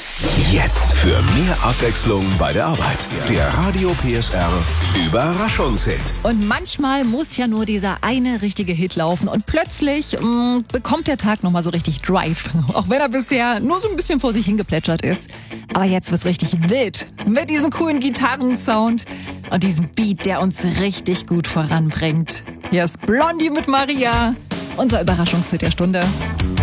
Jetzt für mehr Abwechslung bei der Arbeit. Der Radio PSR Überraschungshit. Und manchmal muss ja nur dieser eine richtige Hit laufen und plötzlich bekommt der Tag nochmal so richtig Drive. Auch wenn er bisher nur so ein bisschen vor sich hingeplätschert ist. Aber jetzt wird's richtig wild. Mit diesem coolen Gitarrensound und diesem Beat, der uns richtig gut voranbringt. Hier ist Blondie mit Maria, unser Überraschungshit der Stunde.